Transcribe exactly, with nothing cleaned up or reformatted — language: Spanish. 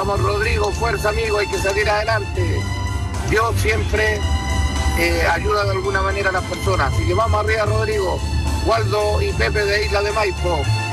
Vamos, Rodrigo, fuerza, amigo, hay que salir adelante. Dios siempre eh, ayuda de alguna manera a las personas. Así que vamos arriba, Rodrigo. Waldo y Pepe de Isla de Maipo.